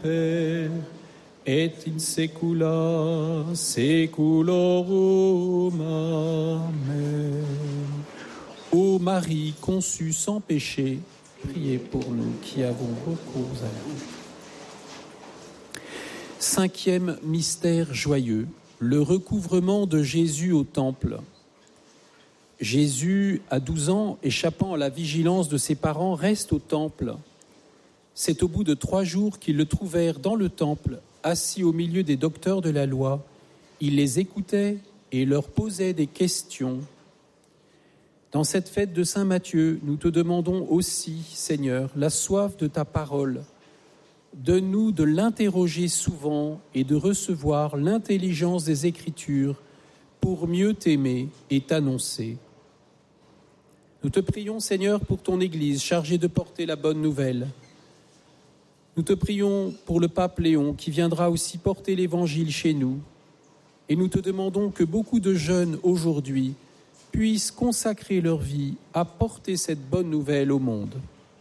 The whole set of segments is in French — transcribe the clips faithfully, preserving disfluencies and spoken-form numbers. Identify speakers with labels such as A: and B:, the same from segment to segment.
A: semper, et in saecula saeculorum. Amen. Ô Marie conçue sans péché, priez pour nous qui avons recours à vous. Cinquième mystère joyeux, le recouvrement de Jésus au temple. Jésus, à douze ans, échappant à la vigilance de ses parents, reste au temple. C'est au bout de trois jours qu'ils le trouvèrent dans le temple, assis au milieu des docteurs de la loi. Il les écoutait et leur posait des questions. Dans cette fête de Saint Matthieu, nous te demandons aussi, Seigneur, la soif de ta parole. Donne-nous de l'interroger souvent et de recevoir l'intelligence des Écritures pour mieux t'aimer et t'annoncer. Nous te prions, Seigneur, pour ton Église chargée de porter la bonne nouvelle. Nous te prions pour le pape Léon qui viendra aussi porter l'Évangile chez nous. Et nous te demandons que beaucoup de jeunes aujourd'hui puissent consacrer leur vie à porter cette bonne nouvelle au monde.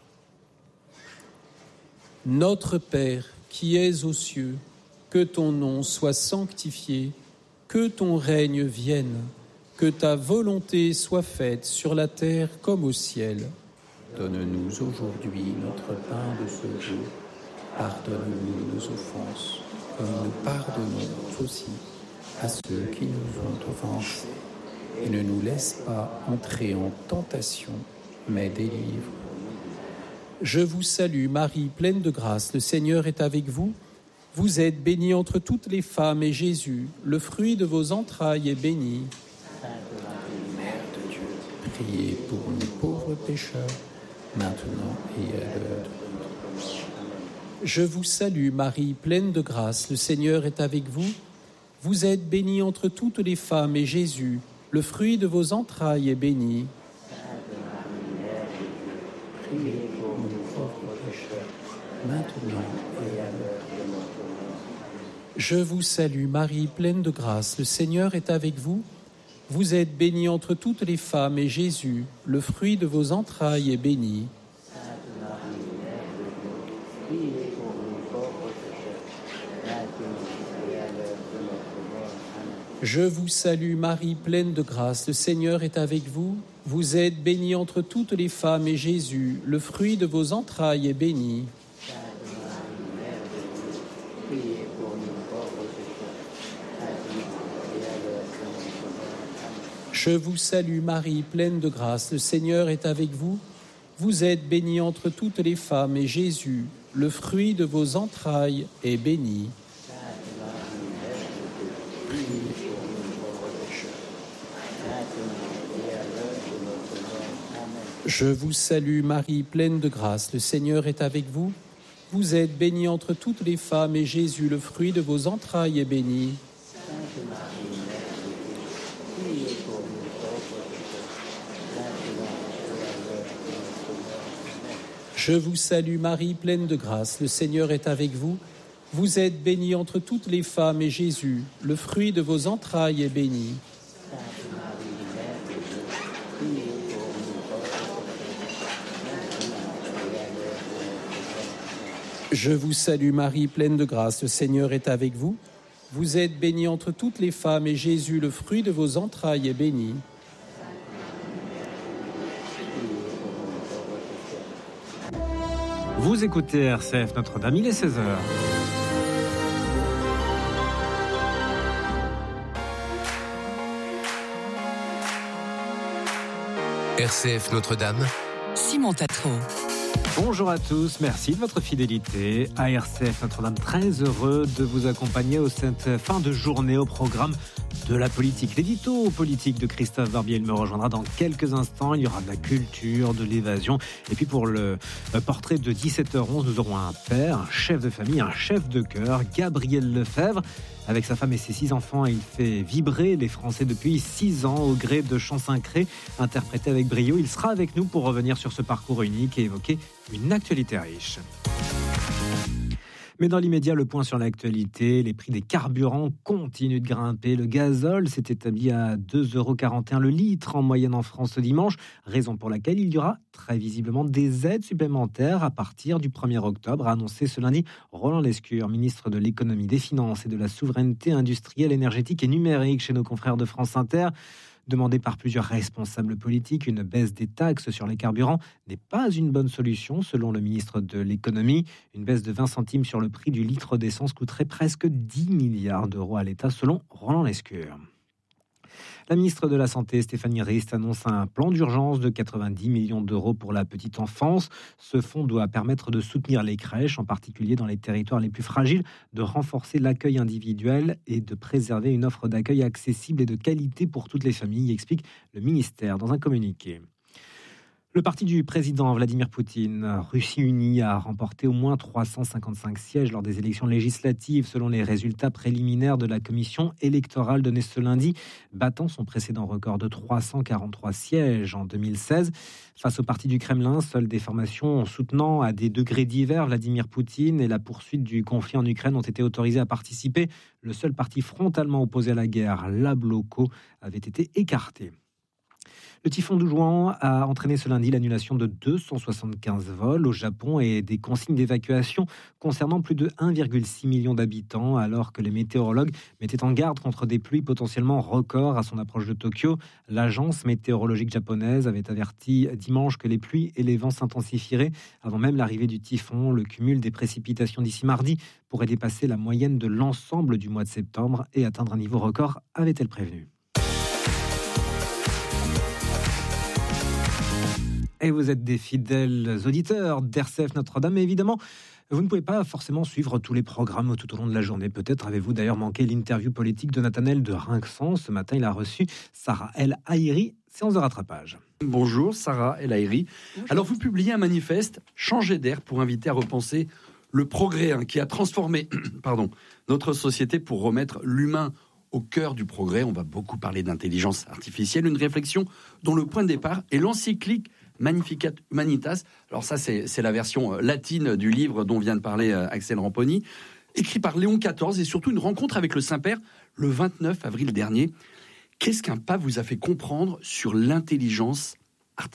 A: Notre Père, qui es aux cieux, que ton nom soit sanctifié, que ton règne vienne, que ta volonté soit faite sur la terre comme au ciel. Donne-nous aujourd'hui notre pain de ce jour. Pardonne-nous nos offenses, comme nous pardonnons aussi à ceux qui nous ont offensés. Et ne nous laisse pas entrer en tentation, mais délivre. Je vous salue, Marie, pleine de grâce, le Seigneur est avec vous. Vous êtes bénie entre toutes les femmes, et Jésus, le fruit de vos entrailles, est béni. Sainte Marie, Mère de Dieu, priez pour nous pauvres pécheurs, maintenant et à l'heure de notre mort. Je vous salue, Marie, pleine de grâce, le Seigneur est avec vous. Vous êtes bénie entre toutes les femmes, et Jésus, le fruit de vos entrailles, est béni. Sainte Marie, Mère de Dieu, priez pour nous pauvres pécheurs, maintenant et à l'heure de notre mort. Je vous salue, Marie, pleine de grâce, le Seigneur est avec vous. Vous êtes bénie entre toutes les femmes, et Jésus, le fruit de vos entrailles, est béni. Sainte Marie, Mère de Dieu, priez pour nous pauvres pécheurs, maintenant et à l'heure de notre mort. Amen. Je vous salue, Marie, pleine de grâce, le Seigneur est avec vous. Vous êtes bénie entre toutes les femmes, et Jésus, le fruit de vos entrailles, est béni. Sainte Marie, Mère de Dieu, priez pour nous pauvres pécheurs, maintenant et à l'heure de notre mort. Amen. Je vous salue, Marie, pleine de grâce, le Seigneur est avec vous. Vous êtes bénie entre toutes les femmes, et Jésus, le fruit de vos entrailles, est béni. Sainte Marie, Mère de Dieu, priez pour nous pauvres pécheurs, maintenant et à l'heure de notre mort. Amen. Je vous salue, Marie, pleine de grâce, le Seigneur est avec vous. Vous êtes bénie entre toutes les femmes, et Jésus, le fruit de vos entrailles, est béni. Sainte Marie, Mère de Dieu, priez pour nous pauvres pécheurs, maintenant et à l'heure de notre mort. Amen. Je vous salue, Marie, pleine de grâce, le Seigneur est avec vous. Vous êtes bénie entre toutes les femmes, et Jésus, le fruit de vos entrailles, est béni. Sainte Marie, Mère de Dieu, priez pour nous pauvres pécheurs, maintenant et à l'heure de notre mort. Je vous salue, Marie, pleine de grâce, le Seigneur est avec vous. Vous êtes bénie entre toutes les femmes, et Jésus, le fruit de vos entrailles, est béni.
B: Vous écoutez R C F Notre-Dame, il est seize heures.
C: R C F Notre-Dame,
D: Simon Tatro.
B: Bonjour à tous, merci de votre fidélité. À R C F Notre-Dame, très heureux de vous accompagner au cette fin de journée au programme de la politique. L'édito politique de Christophe Barbier, il me rejoindra dans quelques instants. Il y aura de la culture, de l'évasion. Et puis pour le portrait de dix-sept heures onze, nous aurons un père, un chef de famille, un chef de cœur, Gabriel Lefebvre. Avec sa femme et ses six enfants, il fait vibrer les Français depuis six ans au gré de chants sacrés interprétés avec brio. Il sera avec nous pour revenir sur ce parcours unique et évoquer une actualité riche. Mais dans l'immédiat, le point sur l'actualité, les prix des carburants continuent de grimper. Le gazole s'est établi à deux euros quarante et un le litre en moyenne en France ce dimanche, raison pour laquelle il y aura très visiblement des aides supplémentaires à partir du premier octobre, a annoncé ce lundi Roland Lescure, ministre de l'économie, des finances et de la souveraineté industrielle, énergétique et numérique chez nos confrères de France Inter. Demandée par plusieurs responsables politiques, une baisse des taxes sur les carburants n'est pas une bonne solution, selon le ministre de l'économie. Une baisse de vingt centimes sur le prix du litre d'essence coûterait presque dix milliards d'euros à l'État, selon Roland Lescure. La ministre de la Santé, Stéphanie Rist, annonce un plan d'urgence de quatre-vingt-dix millions d'euros pour la petite enfance. Ce fonds doit permettre de soutenir les crèches, en particulier dans les territoires les plus fragiles, de renforcer l'accueil individuel et de préserver une offre d'accueil accessible et de qualité pour toutes les familles, explique le ministère dans un communiqué. Le parti du président Vladimir Poutine, Russie Unie, a remporté au moins trois cent cinquante-cinq sièges lors des élections législatives, selon les résultats préliminaires de la commission électorale donnés ce lundi, battant son précédent record de trois cent quarante-trois sièges en deux mille seize. Face au parti du Kremlin, seules des formations soutenant à des degrés divers Vladimir Poutine et la poursuite du conflit en Ukraine ont été autorisées à participer. Le seul parti frontalement opposé à la guerre, l'Abloko, avait été écarté. Le typhon Doujouan a entraîné ce lundi l'annulation de deux cent soixante-quinze vols au Japon et des consignes d'évacuation concernant plus de un virgule six million d'habitants, alors que les météorologues mettaient en garde contre des pluies potentiellement records à son approche de Tokyo. L'agence météorologique japonaise avait averti dimanche que les pluies et les vents s'intensifieraient avant même l'arrivée du typhon. Le cumul des précipitations d'ici mardi pourrait dépasser la moyenne de l'ensemble du mois de septembre et atteindre un niveau record, avait-elle prévenu. Et vous êtes des fidèles auditeurs d'R C F Notre-Dame, et évidemment, vous ne pouvez pas forcément suivre tous les programmes tout au long de la journée. Peut-être avez-vous d'ailleurs manqué l'interview politique de Nathanaël de Rinxan. Ce matin, il a reçu Sarah El Haïry, séance de rattrapage.
D: Bonjour Sarah El Haïry. Bonjour. Alors vous publiez un manifeste « Changer d'air » pour inviter à repenser le progrès hein, qui a transformé pardon, notre société pour remettre l'humain au cœur du progrès. On va beaucoup parler d'intelligence artificielle, une réflexion dont le point de départ est l'encyclique Magnificat Humanitas. Alors ça, c'est, c'est la version latine du livre dont vient de parler Axel Ramponi, écrit par Léon quatorze, et surtout une rencontre avec le Saint-Père le vingt-neuf avril dernier. Qu'est-ce qu'un pape vous a fait comprendre sur l'intelligence artificielle ?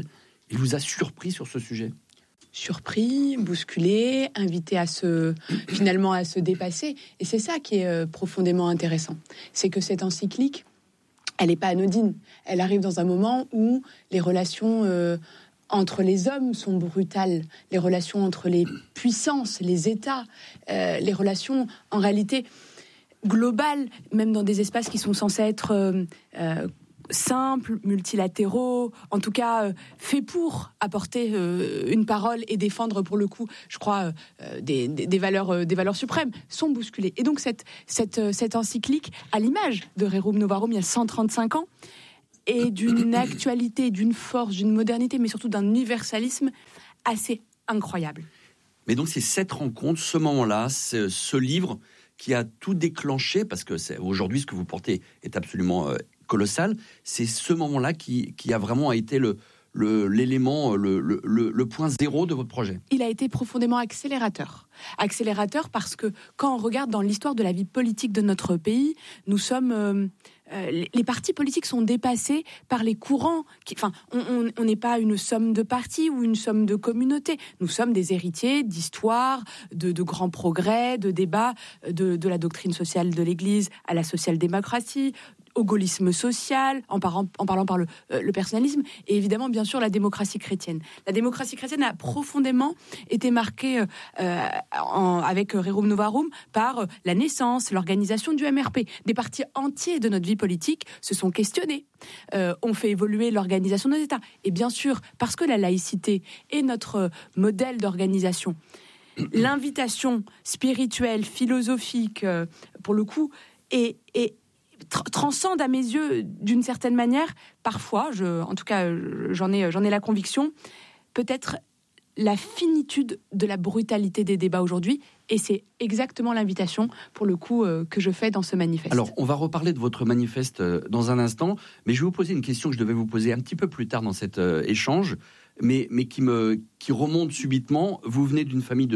D: Il vous a surpris sur ce sujet ?
E: Surpris, bousculé, invité à se, finalement à se dépasser. Et c'est ça qui est profondément intéressant. C'est que cette encyclique, elle n'est pas anodine. Elle arrive dans un moment où les relations euh, entre les hommes sont brutales, les relations entre les puissances, les États, euh, les relations en réalité globales, même dans des espaces qui sont censés être euh, euh, simples, multilatéraux, en tout cas euh, faits pour apporter euh, une parole et défendre pour le coup, je crois, euh, des, des, des, valeurs, euh, des valeurs suprêmes, sont bousculées. Et donc cette, cette, cette encyclique, à l'image de Rerum Novarum il y a cent trente-cinq ans, et d'une actualité, d'une force, d'une modernité, mais surtout d'un universalisme assez incroyable.
D: Mais donc c'est cette rencontre, ce moment-là, ce, ce livre qui a tout déclenché, parce que c'est, aujourd'hui ce que vous portez est absolument euh, colossal, c'est ce moment-là qui, qui a vraiment été le, le, l'élément, le, le, le point zéro de votre projet.
E: Il a été profondément accélérateur. Accélérateur parce que quand on regarde dans l'histoire de la vie politique de notre pays, nous sommes... Euh, euh, les partis politiques sont dépassés par les courants. Qui, enfin, on n'est pas une somme de partis ou une somme de communautés. Nous sommes des héritiers d'histoire, de, de grands progrès, de débats, de, de la doctrine sociale de l'Église à la social-démocratie, au gaullisme social, en parlant, en parlant par le, euh, le personnalisme, et évidemment, bien sûr, la démocratie chrétienne. La démocratie chrétienne a profondément été marquée euh, en, avec Rerum Novarum par euh, la naissance, l'organisation du M R P. Des partis entiers de notre vie politique se sont questionnés, euh, ont fait évoluer l'organisation de nos États. Et bien sûr, parce que la laïcité est notre modèle d'organisation, l'invitation spirituelle, philosophique, euh, pour le coup, est... est transcende à mes yeux d'une certaine manière, parfois, je, en tout cas j'en ai, j'en ai la conviction, peut-être la finitude de la brutalité des débats aujourd'hui, et c'est exactement l'invitation, pour le coup, euh, que je fais dans ce manifeste.
D: Alors, on va reparler de votre manifeste euh, dans un instant, mais je vais vous poser une question que je devais vous poser un petit peu plus tard dans cet euh, échange, mais, mais qui, me, qui remonte subitement. Vous venez d'une famille de,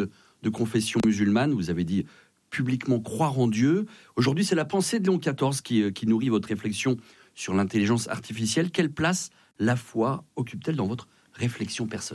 D: de confession musulmane. Vous avez dit publiquement croire en Dieu. Aujourd'hui, c'est la pensée de Léon quatorze qui, qui nourrit votre réflexion sur l'intelligence artificielle. Quelle place la foi occupe-t-elle dans votre réflexion personnelle ?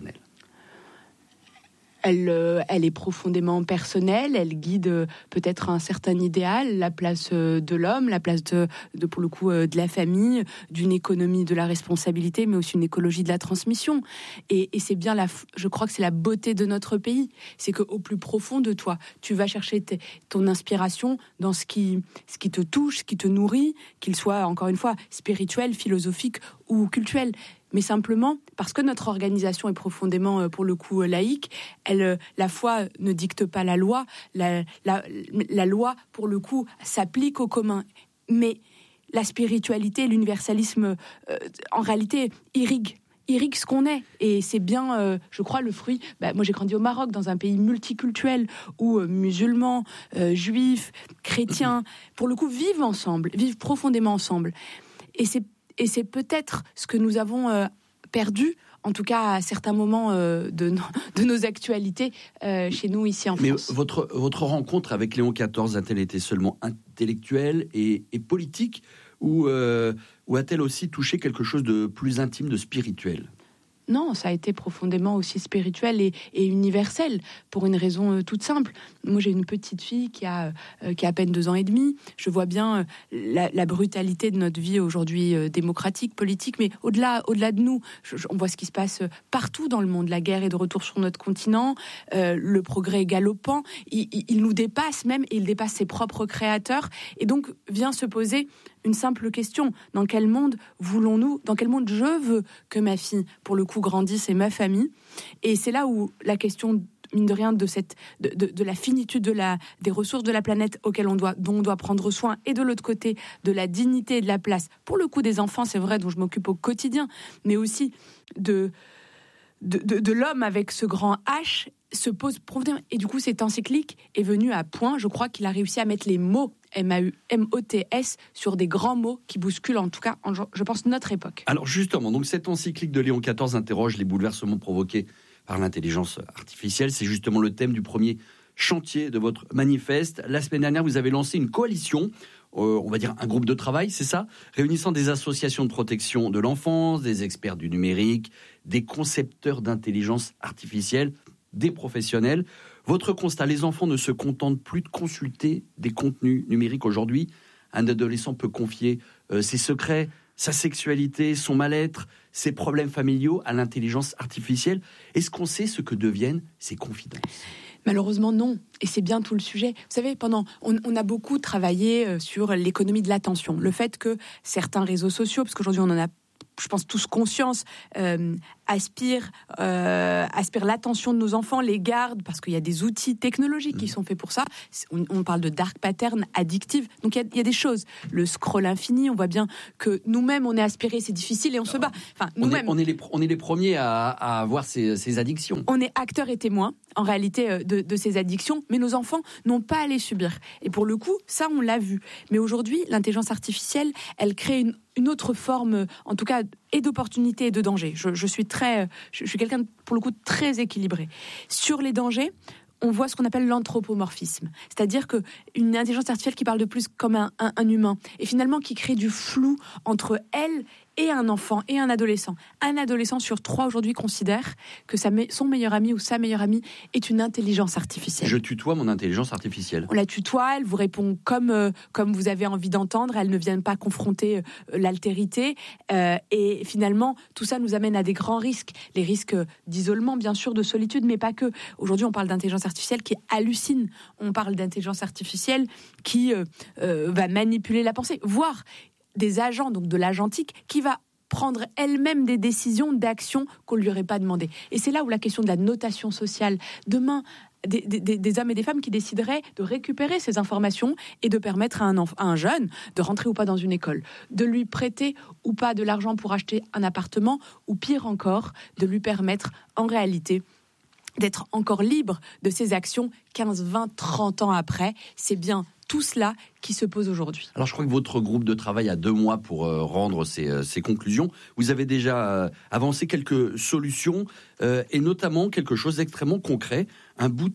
E: Elle, euh, elle est profondément personnelle, elle guide euh, peut-être un certain idéal, la place euh, de l'homme, la place de, de pour le coup euh, de la famille, d'une économie de la responsabilité, mais aussi une écologie de la transmission. Et, et c'est bien, la, je crois que c'est la beauté de notre pays, c'est qu'au plus profond de toi, tu vas chercher t- ton inspiration dans ce qui, ce qui te touche, ce qui te nourrit, qu'il soit encore une fois spirituel, philosophique ou culturel. Mais simplement parce que notre organisation est profondément, pour le coup, laïque, elle, la foi ne dicte pas la loi, la, la, la loi, pour le coup, s'applique au commun. Mais la spiritualité, l'universalisme, euh, en réalité, irrigue. irrigue ce qu'on est, et c'est bien, euh, je crois, le fruit. Bah, moi, j'ai grandi au Maroc, dans un pays multiculturel où euh, musulmans, euh, juifs, chrétiens, pour le coup, vivent ensemble, vivent profondément ensemble. Et c'est Et c'est peut-être ce que nous avons euh, perdu, en tout cas à certains moments euh, de, no- de nos actualités euh, chez nous ici en France.
D: Mais votre, votre rencontre avec Léon quatorze a-t-elle été seulement intellectuelle et, et politique, ou, euh, ou a-t-elle aussi touché quelque chose de plus intime, de spirituel ?
E: Non, ça a été profondément aussi spirituel et, et universel, pour une raison euh, toute simple. Moi, j'ai une petite fille qui a, euh, qui a à peine deux ans et demi. Je vois bien euh, la, la brutalité de notre vie aujourd'hui euh, démocratique, politique, mais au-delà, au-delà de nous, je, je, on voit ce qui se passe partout dans le monde. La guerre est de retour sur notre continent, euh, le progrès est galopant, il, il, il nous dépasse même, et il dépasse ses propres créateurs. Et donc, vient se poser une simple question: dans quel monde voulons-nous, dans quel monde je veux que ma fille, pour le coup, grandisse, et ma famille? Et c'est là où la question, mine de rien, de cette, de, de, de la finitude de la, des ressources de la planète auxquelles on doit, dont on doit prendre soin, et de l'autre côté, de la dignité et de la place, pour le coup, des enfants, c'est vrai, dont je m'occupe au quotidien, mais aussi de, de, de, de l'homme avec ce grand H, se pose profondément. Et du coup, cette encyclique est venue à point, je crois qu'il a réussi à mettre les mots M A U M O T S sur des grands mots qui bousculent, en tout cas, en, je pense, notre époque.
D: Alors justement, donc cette encyclique de Léon quatorze interroge les bouleversements provoqués par l'intelligence artificielle. C'est justement le thème du premier chantier de votre manifeste. La semaine dernière, vous avez lancé une coalition, euh, on va dire un groupe de travail, c'est ça, réunissant des associations de protection de l'enfance, des experts du numérique, des concepteurs d'intelligence artificielle, des professionnels. Votre constat: les enfants ne se contentent plus de consulter des contenus numériques aujourd'hui. Un adolescent peut confier euh, ses secrets, sa sexualité, son mal-être, ses problèmes familiaux à l'intelligence artificielle. Est-ce qu'on sait ce que deviennent ces confidences ?
E: Malheureusement, non. Et c'est bien tout le sujet. Vous savez, pendant, on, on a beaucoup travaillé sur l'économie de l'attention. Le fait que certains réseaux sociaux, parce qu'aujourd'hui on en a, je pense, tous conscience, euh, aspirent, euh, aspirent l'attention de nos enfants, les gardent, parce qu'il y a des outils technologiques qui sont faits pour ça. On, on parle de dark pattern addictive. Donc il y a, il y a des choses. Le scroll infini, on voit bien que nous-mêmes, on est aspirés, c'est difficile et on se bat. Enfin, nous-mêmes,
D: on est, on est, les, on est les premiers à, à avoir ces, ces addictions.
E: On est acteurs et témoins, en réalité, de, de ces addictions, mais nos enfants n'ont pas à les subir. Et pour le coup, ça, on l'a vu. Mais aujourd'hui, l'intelligence artificielle, elle crée une une autre forme, en tout cas, et d'opportunité et de danger. Je, je suis très, je, je suis quelqu'un, pour le coup, très équilibré. Sur les dangers, on voit ce qu'on appelle l'anthropomorphisme. C'est-à-dire qu'une intelligence artificielle qui parle de plus comme un, un, un humain, et finalement qui crée du flou entre elle et un enfant et un adolescent. Un adolescent sur trois aujourd'hui considère que sa me- son meilleur ami ou sa meilleure amie est une intelligence artificielle.
D: Je tutoie mon intelligence artificielle.
E: On la tutoie, elle vous répond comme, euh, comme vous avez envie d'entendre, elle ne vient pas confronter euh, l'altérité. Euh, et finalement, tout ça nous amène à des grands risques. Les risques d'isolement, bien sûr, de solitude, mais pas que. Aujourd'hui, on parle d'intelligence artificielle qui hallucine. On parle d'intelligence artificielle qui euh, euh, va manipuler la pensée, voire des agents, donc de l'agentique, qui va prendre elle-même des décisions d'action qu'on ne lui aurait pas demandé. Et c'est là où la question de la notation sociale, demain, des, des, des hommes et des femmes qui décideraient de récupérer ces informations et de permettre à un, enf- à un jeune de rentrer ou pas dans une école, de lui prêter ou pas de l'argent pour acheter un appartement, ou pire encore, de lui permettre en réalité d'être encore libre de ses actions quinze, vingt, trente ans après. C'est bien tout cela qui se pose aujourd'hui.
D: Alors je crois que votre groupe de travail a deux mois pour euh, rendre ses, euh, ses conclusions. Vous avez déjà euh, avancé quelques solutions euh, et notamment quelque chose d'extrêmement concret, un bouton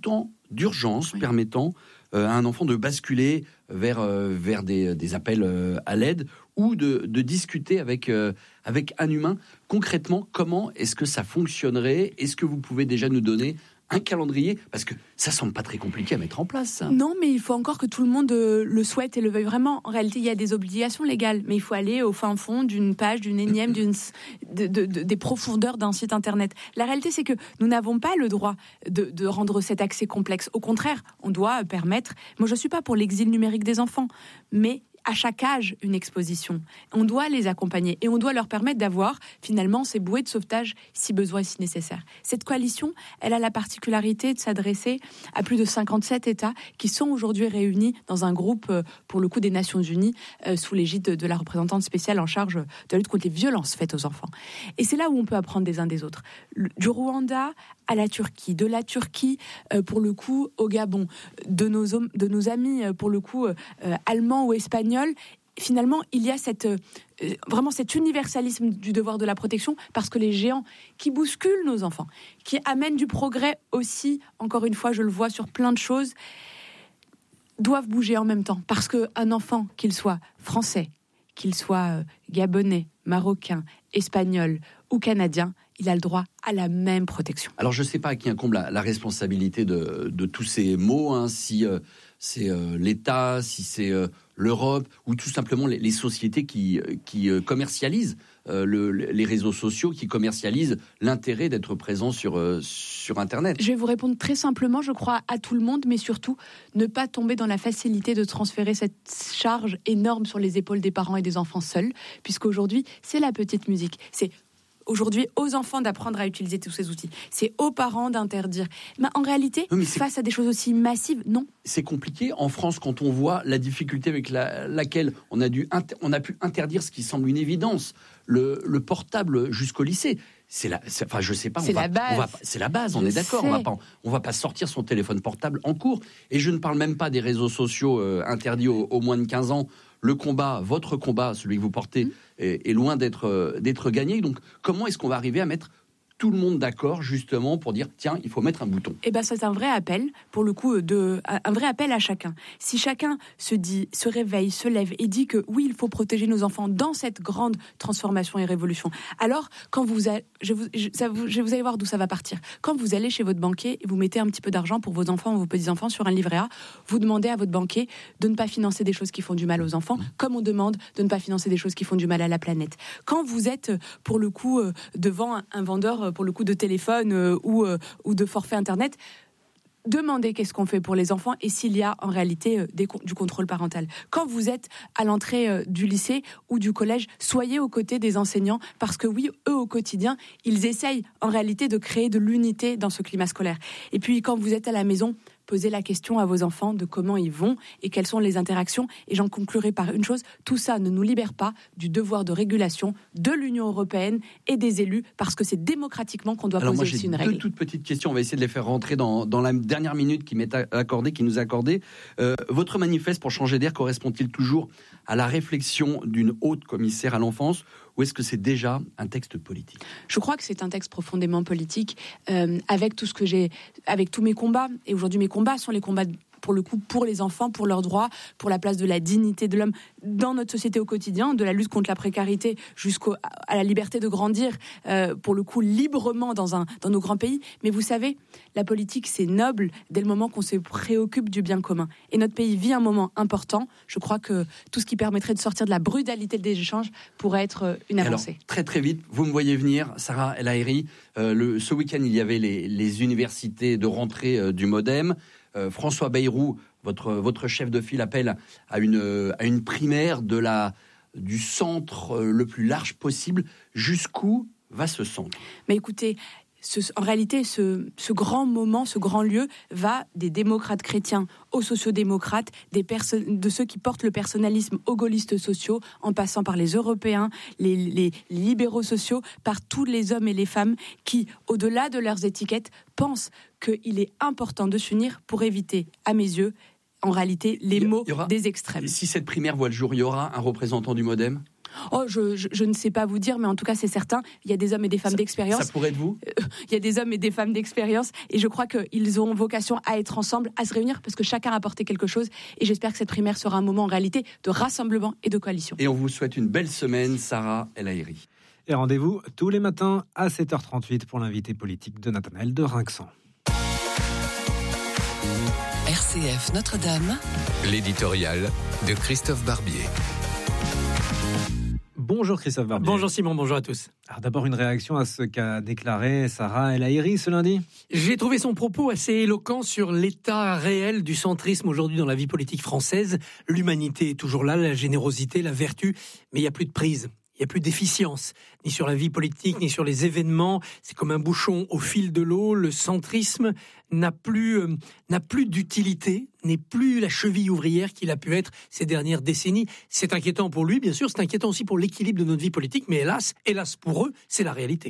D: d'urgence
E: oui.
D: permettant euh, à un enfant de basculer vers, euh, vers des, des appels euh, à l'aide ou de, de discuter avec, euh, avec un humain. Concrètement, comment est-ce que ça fonctionnerait ? Est-ce que vous pouvez déjà nous donner un calendrier ? Parce que ça semble pas très compliqué à mettre en place, ça.
E: Non, mais il faut encore que tout le monde euh, le souhaite et le veuille vraiment. En réalité, il y a des obligations légales, mais il faut aller au fin fond d'une page, d'une énième, d'une, de, de, de, des profondeurs d'un site internet. La réalité, c'est que nous n'avons pas le droit de, de rendre cet accès complexe. Au contraire, on doit permettre... Moi, je ne suis pas pour l'exil numérique des enfants, mais... à chaque âge, une exposition. On doit les accompagner et on doit leur permettre d'avoir, finalement, ces bouées de sauvetage si besoin et si nécessaire. Cette coalition, elle a la particularité de s'adresser à plus de cinquante-sept États qui sont aujourd'hui réunis dans un groupe, pour le coup, des Nations Unies, euh, sous l'égide de, de la représentante spéciale en charge de la lutte contre les violences faites aux enfants. Et c'est là où on peut apprendre des uns des autres. Le, du Rwanda à la Turquie, de la Turquie, euh, pour le coup, au Gabon, de nos, de nos amis, euh, pour le coup, euh, allemands ou espagnols. Finalement, il y a cette, euh, vraiment cet universalisme du devoir de la protection, parce que les géants qui bousculent nos enfants, qui amènent du progrès aussi, encore une fois, je le vois sur plein de choses, doivent bouger en même temps. Parce qu'un enfant, qu'il soit français, qu'il soit euh, gabonais, marocain, espagnol ou canadien, il a le droit à la même protection.
D: Alors, je ne sais pas à qui incombe la, la responsabilité de, de tous ces mots, hein, si euh, c'est euh, l'État, si c'est euh, l'Europe, ou tout simplement les, les sociétés qui, qui euh, commercialisent euh, le, les réseaux sociaux, qui commercialisent l'intérêt d'être présent sur, euh, sur Internet.
E: Je vais vous répondre très simplement, je crois, à tout le monde, mais surtout, ne pas tomber dans la facilité de transférer cette charge énorme sur les épaules des parents et des enfants seuls, puisqu'aujourd'hui, c'est la petite musique. C'est aujourd'hui aux enfants d'apprendre à utiliser tous ces outils. C'est aux parents d'interdire. Mais en réalité,
D: oui, mais
E: face à des choses aussi massives, non.
D: C'est compliqué en France quand on voit la difficulté avec la, laquelle on a, dû, on a pu interdire ce qui semble une évidence, le, le portable jusqu'au lycée. C'est la, c'est, enfin, je sais pas.
E: C'est
D: on va,
E: la base.
D: On va, c'est la base. On
E: je
D: est d'accord.
E: Sais.
D: On va pas, on va pas sortir son téléphone portable en cours. Et je ne parle même pas des réseaux sociaux euh, interdits aux, aux moins de quinze ans. Le combat, votre combat, celui que vous portez, mmh. est, est loin d'être, euh, d'être gagné. Donc, comment est-ce qu'on va arriver à mettre tout le monde d'accord, justement, pour dire, tiens, il faut mettre un bouton.
E: Eh bien, c'est un vrai appel, pour le coup, de, un vrai appel à chacun. Si chacun se dit, se réveille, se lève et dit que oui, il faut protéger nos enfants dans cette grande transformation et révolution, alors, quand vous, a, je, vous, je, ça vous, je vous allez voir d'où ça va partir. Quand vous allez chez votre banquier et vous mettez un petit peu d'argent pour vos enfants ou vos petits-enfants sur un livret A, vous demandez à votre banquier de ne pas financer des choses qui font du mal aux enfants, comme on demande de ne pas financer des choses qui font du mal à la planète. Quand vous êtes, pour le coup, devant un, un vendeur, pour le coup de téléphone euh, ou, euh, ou de forfait internet, demandez qu'est-ce qu'on fait pour les enfants et s'il y a en réalité euh, des, du contrôle parental. Quand vous êtes à l'entrée euh, du lycée ou du collège, soyez aux côtés des enseignants, parce que oui, eux au quotidien, ils essayent en réalité de créer de l'unité dans ce climat scolaire. Et puis quand vous êtes à la maison, posez la question à vos enfants de comment ils vont et quelles sont les interactions. Et j'en conclurai par une chose, tout ça ne nous libère pas du devoir de régulation de l'Union européenne et des élus, parce que c'est démocratiquement qu'on doit
D: Alors
E: poser
D: moi,
E: aussi une
D: j'ai
E: règle.
D: deux toutes petites questions, on va essayer de les faire rentrer dans, dans la dernière minute qui m'est accordée, qui nous est accordée. Euh, votre manifeste pour changer d'air correspond-il toujours à la réflexion d'une haute commissaire à l'enfance, ou est-ce que c'est déjà un texte politique ?
E: Je crois que c'est un texte profondément politique, euh, avec tout ce que j'ai, avec tous mes combats. Et aujourd'hui, mes combats sont les combats, pour le coup, pour les enfants, pour leurs droits, pour la place de la dignité de l'homme dans notre société au quotidien, de la lutte contre la précarité jusqu'à la liberté de grandir, euh, pour le coup, librement dans, un, dans nos grands pays. Mais vous savez, la politique, c'est noble dès le moment qu'on se préoccupe du bien commun. Et notre pays vit un moment important. Je crois que tout ce qui permettrait de sortir de la brutalité des échanges pourrait être une avancée.
D: Alors, très très vite, vous me voyez venir, Sarah El Haïry. Euh, le, ce week-end, il y avait les, les universités de rentrée euh, du MoDem. Euh, François Bayrou, votre, votre chef de file, appelle à une, à une primaire de la, du centre le plus large possible. Jusqu'où va ce centre ?
E: Mais écoutez, ce, en réalité, ce, ce grand moment, ce grand lieu va des démocrates chrétiens aux sociodémocrates, des perso- de ceux qui portent le personnalisme aux gaullistes sociaux, en passant par les Européens, les, les, les libéraux sociaux, par tous les hommes et les femmes qui, au-delà de leurs étiquettes, pensent qu'il est important de s'unir pour éviter, à mes yeux, en réalité, les
D: il y
E: maux
D: aura,
E: des extrêmes.
D: Si cette primaire voit le jour, il y aura un représentant du MoDem ?
E: Oh, je, je, je ne sais pas vous dire, mais en tout cas, c'est certain. Il y a des hommes et des femmes
D: ça,
E: d'expérience.
D: Ça pourrait être vous ?
E: euh, Il y a des hommes et des femmes d'expérience. Et je crois qu'ils ont vocation à être ensemble, à se réunir, parce que chacun a apporté quelque chose. Et j'espère que cette primaire sera un moment, en réalité, de rassemblement et de coalition.
D: Et on vous souhaite une belle semaine, Sarah El Haïry.
B: Et rendez-vous tous les matins à sept heures trente-huit pour l'invité politique de Nathanaël de Rinxan.
C: R C F Notre-Dame, l'éditorial de Christophe Barbier.
B: Bonjour Christophe Barbier.
F: Bonjour Simon, bonjour à tous.
B: Alors d'abord une réaction à ce qu'a déclaré Sarah El Haïry ce lundi.
F: J'ai trouvé son propos assez éloquent sur l'état réel du centrisme aujourd'hui dans la vie politique française. L'humanité est toujours là, la générosité, la vertu, mais il n'y a plus de prise. Il n'y a plus d'efficience, ni sur la vie politique, ni sur les événements. C'est comme un bouchon au fil de l'eau. Le centrisme n'a plus, euh, n'a plus d'utilité, n'est plus la cheville ouvrière qu'il a pu être ces dernières décennies. C'est inquiétant pour lui, bien sûr. C'est inquiétant aussi pour l'équilibre de notre vie politique. Mais hélas, hélas pour eux, c'est la réalité.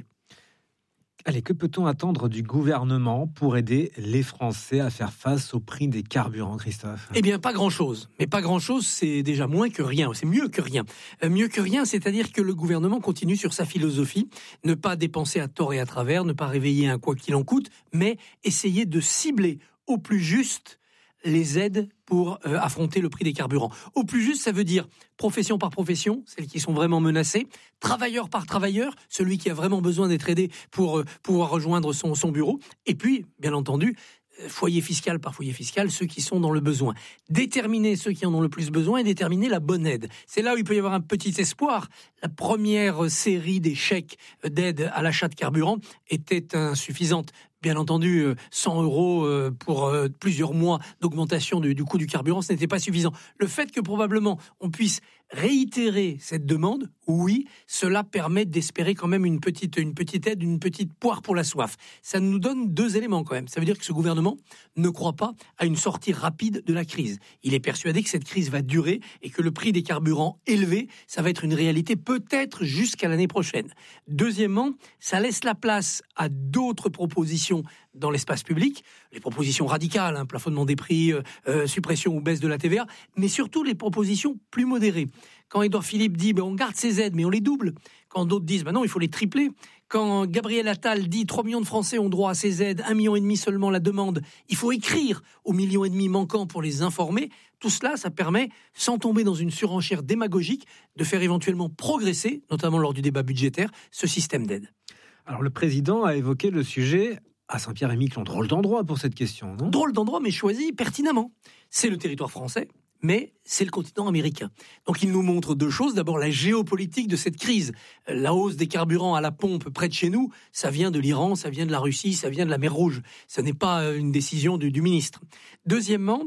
B: Allez, que peut-on attendre du gouvernement pour aider les Français à faire face au prix des carburants, Christophe ?
F: Eh bien, pas grand-chose. Mais pas grand-chose, c'est déjà moins que rien. C'est mieux que rien. Euh, mieux que rien, c'est-à-dire que le gouvernement continue sur sa philosophie. Ne pas dépenser à tort et à travers, ne pas réveiller un quoi qu'il en coûte, mais essayer de cibler au plus juste les aides pour euh, affronter le prix des carburants. Au plus juste, ça veut dire profession par profession, celles qui sont vraiment menacées, travailleur par travailleur, celui qui a vraiment besoin d'être aidé pour euh, pouvoir rejoindre son, son bureau, et puis, bien entendu, euh, foyer fiscal par foyer fiscal, ceux qui sont dans le besoin. Déterminer ceux qui en ont le plus besoin et déterminer la bonne aide. C'est là où il peut y avoir un petit espoir. La première série des chèques d'aide à l'achat de carburant était insuffisante. Bien entendu, cent euros pour plusieurs mois d'augmentation du, du coût du carburant, ce n'était pas suffisant. Le fait que probablement on puisse réitérer cette demande, oui, cela permet d'espérer quand même une petite, une petite aide, une petite poire pour la soif. Ça nous donne deux éléments quand même. Ça veut dire que ce gouvernement ne croit pas à une sortie rapide de la crise. Il est persuadé que cette crise va durer et que le prix des carburants élevé, ça va être une réalité peut-être jusqu'à l'année prochaine. Deuxièmement, ça laisse la place à d'autres propositions dans l'espace public, les propositions radicales, hein, plafonnement des prix, euh, euh, suppression ou baisse de la T V A, mais surtout les propositions plus modérées. Quand Édouard Philippe dit ben, on garde ces aides mais on les double, quand d'autres disent ben non il faut les tripler, quand Gabriel Attal dit trois millions de Français ont droit à ces aides, un million et demi seulement la demande, il faut écrire aux millions et demi manquants pour les informer, tout cela ça permet, sans tomber dans une surenchère démagogique, de faire éventuellement progresser, notamment lors du débat budgétaire, ce système d'aide.
B: Alors le président a évoqué le sujet à Saint-Pierre-et-Miquelon. Drôle d'endroit pour cette question, non ?
F: Drôle d'endroit, mais choisi pertinemment. C'est le territoire français, mais c'est le continent américain. Donc il nous montre deux choses. D'abord, la géopolitique de cette crise. La hausse des carburants à la pompe près de chez nous, ça vient de l'Iran, ça vient de la Russie, ça vient de la mer Rouge. Ce n'est pas une décision du, du ministre. Deuxièmement,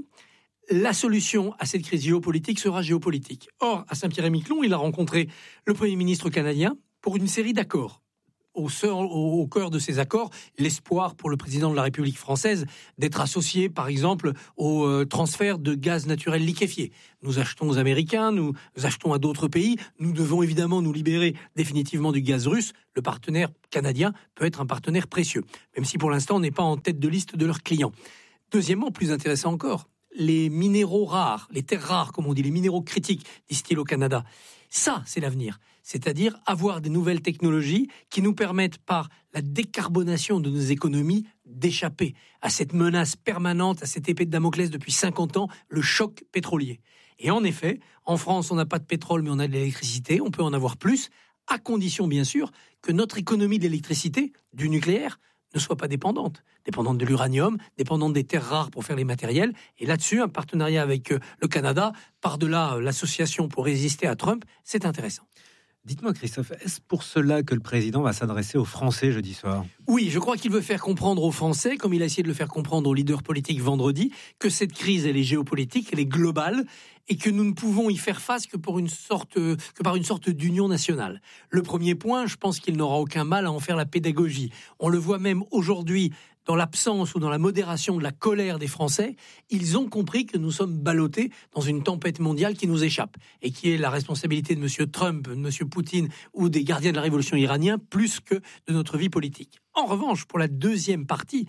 F: la solution à cette crise géopolitique sera géopolitique. Or, à Saint-Pierre-et-Miquelon, il a rencontré le Premier ministre canadien pour une série d'accords. Au, au, au cœur de ces accords, l'espoir pour le président de la République française d'être associé, par exemple, au euh, transfert de gaz naturel liquéfié. Nous achetons aux Américains, nous, nous achetons à d'autres pays. Nous devons évidemment nous libérer définitivement du gaz russe. Le partenaire canadien peut être un partenaire précieux, même si pour l'instant on n'est pas en tête de liste de leurs clients. Deuxièmement, plus intéressant encore, les minéraux rares, les terres rares, comme on dit, les minéraux critiques, disent-ils au Canada. Ça, c'est l'avenir. C'est-à-dire avoir des nouvelles technologies qui nous permettent, par la décarbonation de nos économies, d'échapper à cette menace permanente, à cette épée de Damoclès depuis cinquante ans, le choc pétrolier. Et en effet, en France, on n'a pas de pétrole, mais on a de l'électricité, on peut en avoir plus, à condition, bien sûr, que notre économie d'électricité, du nucléaire, ne soit pas dépendante. Dépendante de l'uranium, dépendante des terres rares pour faire les matériels. Et là-dessus, un partenariat avec le Canada, par-delà l'association pour résister à Trump, c'est intéressant.
B: Dites-moi Christophe, est-ce pour cela que le président va s'adresser aux Français jeudi soir ?
F: Oui, je crois qu'il veut faire comprendre aux Français, comme il a essayé de le faire comprendre aux leaders politiques vendredi, que cette crise, elle est géopolitique, elle est globale, et que nous ne pouvons y faire face que, pour une sorte, que par une sorte d'union nationale. Le premier point, je pense qu'il n'aura aucun mal à en faire la pédagogie. On le voit même aujourd'hui, dans l'absence ou dans la modération de la colère des Français, ils ont compris que nous sommes ballottés dans une tempête mondiale qui nous échappe et qui est la responsabilité de M. Trump, de M. Poutine ou des gardiens de la révolution iranienne plus que de notre vie politique. En revanche, pour la deuxième partie,